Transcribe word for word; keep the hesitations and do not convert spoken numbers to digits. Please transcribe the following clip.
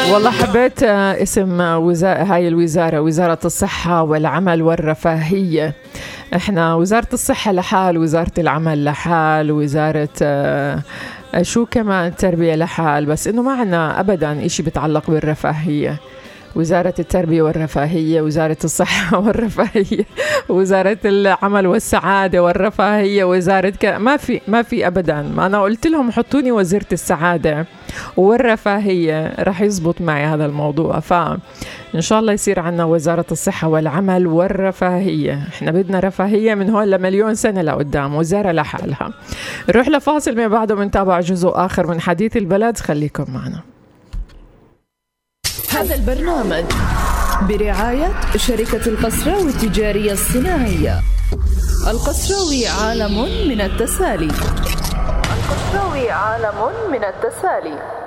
والله حبيت اسم وزارة هاي الوزارة، وزارة الصحة والعمل والرفاهية. احنا وزارة الصحة لحال، وزارة العمل لحال، وزارة شو كمان التربية لحال، بس انه ما عنا ابدا اشي بتعلق بالرفاهية. وزارة التربية والرفاهية، وزارة الصحة والرفاهية، وزارة العمل والسعادة والرفاهية، وزارة ك... ما في ما في أبدا. ما أنا قلت لهم حطوني وزيرة السعادة والرفاهية رح يزبط معي هذا الموضوع. فإن شاء الله يصير عنا وزارة الصحة والعمل والرفاهية. إحنا بدنا رفاهية من هون لمليون سنة لقدام، وزارة لحالها. نروح لفاصل، من بعده بنتابع جزء آخر من حديث البلد. خليكم معنا. هذا البرنامج برعاية شركة القسراوي التجارية الصناعية. القسراوي عالم من التسالي. القسراوي عالم من التسالي.